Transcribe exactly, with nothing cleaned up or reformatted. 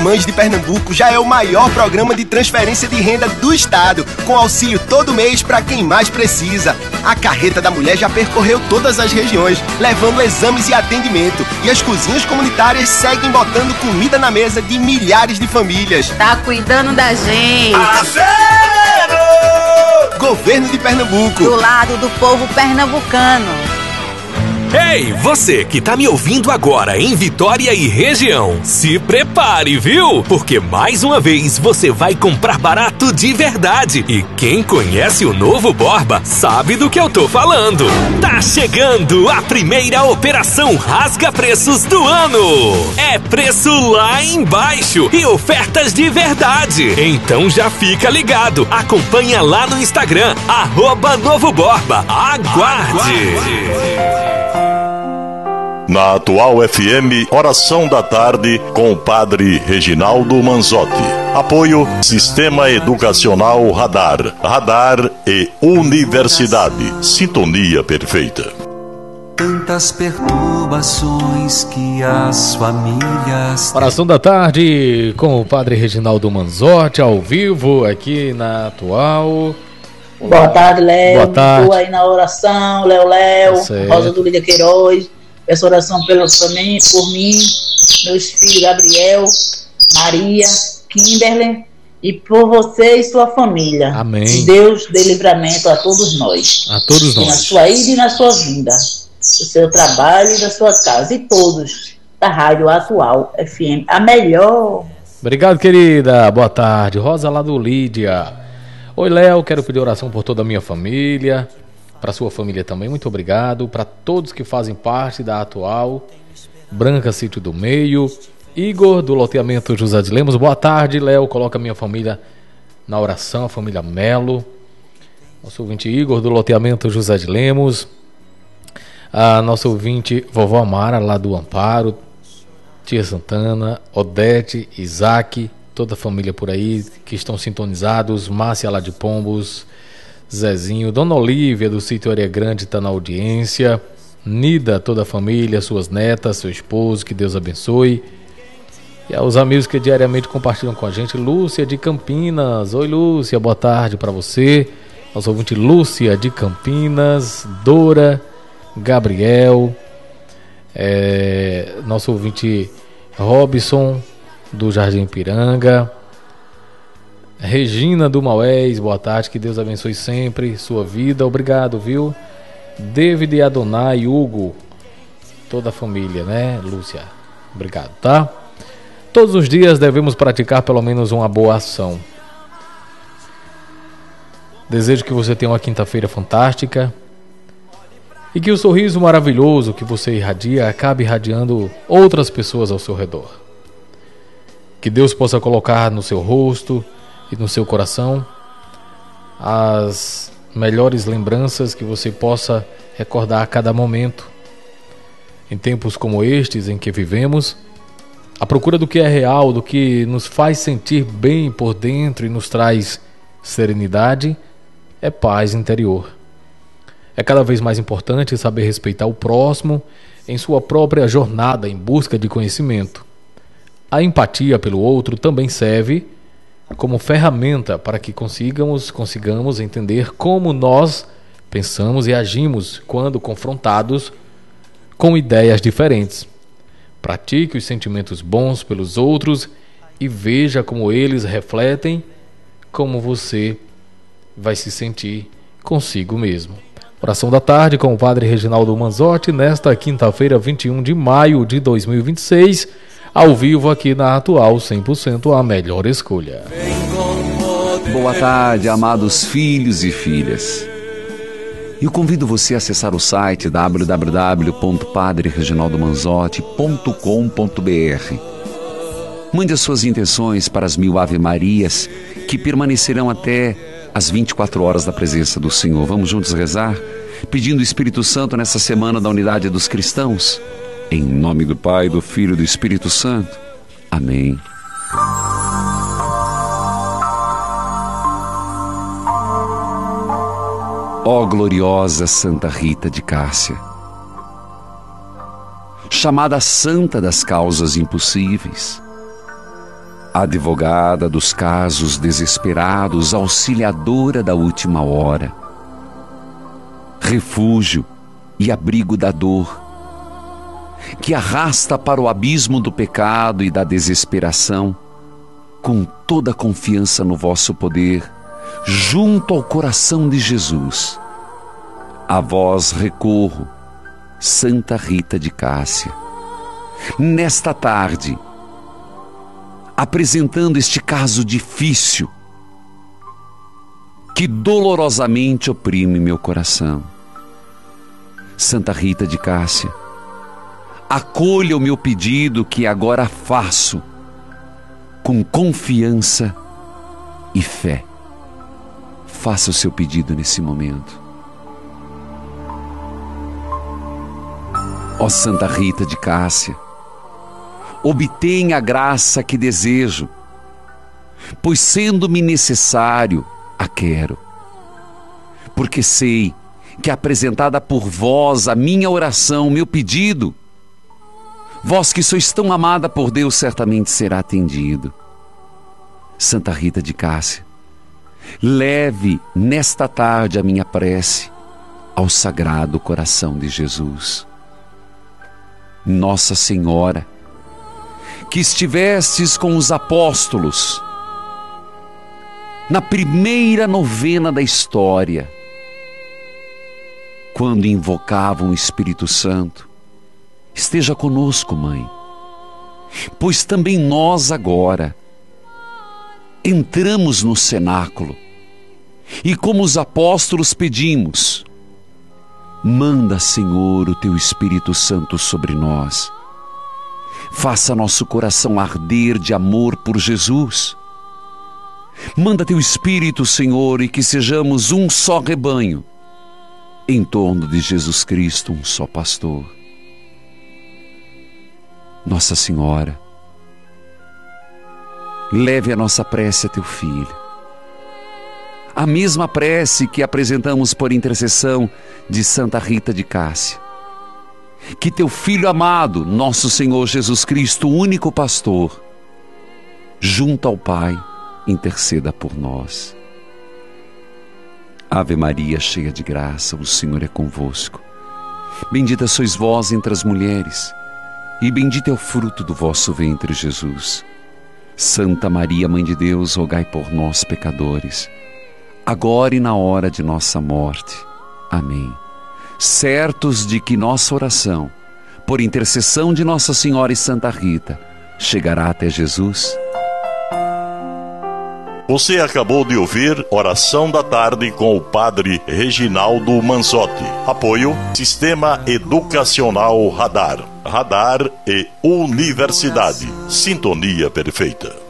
Mães de Pernambuco já é o maior programa de transferência de renda do estado, com auxílio todo mês para quem mais precisa. A Carreta da Mulher já percorreu todas as regiões, levando exames e atendimento. E as cozinhas comunitárias seguem botando comida na mesa de milhares de famílias. Tá cuidando da gente. Aceiro! Governo de Pernambuco. Do lado do povo pernambucano. Ei, você que tá me ouvindo agora em Vitória e região, se prepare, viu? Porque mais uma vez você vai comprar barato de verdade. E quem conhece o Novo Borba sabe do que eu tô falando. Tá chegando a primeira operação Rasga Preços do ano. É preço lá embaixo e ofertas de verdade. Então já fica ligado. Acompanha lá no Instagram, arroba Novo Borba. Aguarde! Aguarde. Na Atual F M, Oração da Tarde com o Padre Reginaldo Manzotti. Apoio Sistema Educacional Radar. Radar e Universidade. Sintonia perfeita. Tantas perturbações que as famílias... Oração da Tarde com o Padre Reginaldo Manzotti, ao vivo aqui na Atual. Boa tarde, Léo. Boa tarde. Estou aí na oração, Léo Léo, Certo. Rosa do Lídia Queiroz. Peço oração pela família, por mim, meus filhos Gabriel, Maria, Kinderlen e por você e sua família. Amém. Que Deus dê livramento a todos nós. A todos e nós. na sua ida e na sua vinda. Do seu trabalho e da sua casa. E todos da Rádio Atual F M. A melhor. Obrigado, querida. Boa tarde. Rosa lá do Lídia. Oi, Léo. Quero pedir oração por toda a minha família. Para sua família também, muito obrigado. Para todos que fazem parte da Atual. Branca Sítio do Meio. Igor do loteamento José de Lemos. Boa tarde, Léo. Coloca minha família na oração, a família Melo. Nosso ouvinte Igor do loteamento José de Lemos. A nossa ouvinte vovó Amara lá do Amparo. Tia Santana, Odete, Isaac, toda a família por aí que estão sintonizados. Márcia lá de Pombos. Zezinho, Dona Olívia do sítio Areia Grande está na audiência. Nida, toda a família, suas netas, seu esposo, que Deus abençoe. E aos amigos que diariamente compartilham com a gente. Lúcia de Campinas. Oi, Lúcia, boa tarde para você. Nosso ouvinte Lúcia de Campinas. Dora, Gabriel, é, nosso ouvinte Robson do Jardim Piranga. Regina do Maués, boa tarde, que Deus abençoe sempre sua vida, obrigado, viu? David, Adonai, Hugo, toda a família, né, Lúcia? Obrigado, tá? Todos os dias devemos praticar pelo menos uma boa ação. Desejo que você tenha uma quinta-feira fantástica e que o sorriso maravilhoso que você irradia acabe irradiando outras pessoas ao seu redor. Que Deus possa colocar no seu rosto e no seu coração as melhores lembranças que você possa recordar a cada momento. Em tempos como estes em que vivemos, a procura do que é real, do que nos faz sentir bem por dentro e nos traz serenidade, é paz interior. É cada vez mais importante saber respeitar o próximo em sua própria jornada em busca de conhecimento. A empatia pelo outro também serve como ferramenta para que consigamos, consigamos entender como nós pensamos e agimos quando confrontados com ideias diferentes. Pratique os sentimentos bons pelos outros e veja como eles refletem como você vai se sentir consigo mesmo. Oração da tarde com o Padre Reginaldo Manzotti nesta quinta-feira, vinte e um de maio de dois mil e vinte e seis, ao vivo aqui na Atual cem por cento, a melhor escolha. Boa tarde, amados filhos e filhas. Eu convido você a acessar o site w w w ponto padre reginaldo manzotti ponto com ponto b r. Mande as suas intenções para as mil Ave Marias que permanecerão até as vinte e quatro horas da presença do Senhor. Vamos juntos rezar, pedindo o Espírito Santo nessa semana da unidade dos cristãos. Em nome do Pai, do Filho e do Espírito Santo. Amém. Ó gloriosa Santa Rita de Cássia, chamada Santa das Causas Impossíveis, advogada dos casos desesperados, auxiliadora da última hora, refúgio e abrigo da dor, que arrasta para o abismo do pecado e da desesperação, com toda a confiança no vosso poder, junto ao coração de Jesus. A vós recorro, Santa Rita de Cássia, nesta tarde, apresentando este caso difícil, que dolorosamente oprime meu coração. Santa Rita de Cássia, acolha o meu pedido que agora faço, com confiança e fé. Faça o seu pedido nesse momento. Ó Santa Rita de Cássia, obtenha a graça que desejo, pois sendo-me necessário, a quero. Porque sei que apresentada por vós a minha oração, meu pedido, vós que sois tão amada por Deus, certamente será atendido. Santa Rita de Cássia, leve nesta tarde a minha prece ao Sagrado Coração de Jesus. Nossa Senhora, que estivestes com os apóstolos na primeira novena da história, quando invocavam o Espírito Santo, esteja conosco, Mãe, pois também nós agora entramos no cenáculo e, como os apóstolos, pedimos: manda, Senhor, o teu Espírito Santo sobre nós. Faça nosso coração arder de amor por Jesus. Manda teu Espírito, Senhor, e que sejamos um só rebanho, em torno de Jesus Cristo, um só pastor. Nossa Senhora, leve a nossa prece a teu Filho. A mesma prece que apresentamos por intercessão de Santa Rita de Cássia. Que teu Filho amado, nosso Senhor Jesus Cristo, o único pastor, junto ao Pai, interceda por nós. Ave Maria, cheia de graça, o Senhor é convosco. Bendita sois vós entre as mulheres, e bendito é o fruto do vosso ventre, Jesus. Santa Maria, Mãe de Deus, rogai por nós, pecadores, agora e na hora de nossa morte. Amém. Certos de que nossa oração, por intercessão de Nossa Senhora e Santa Rita, chegará até Jesus. Você acabou de ouvir Oração da Tarde com o Padre Reginaldo Manzotti. Apoio Sistema Educacional Radar. Radar e Universidade. Sintonia perfeita.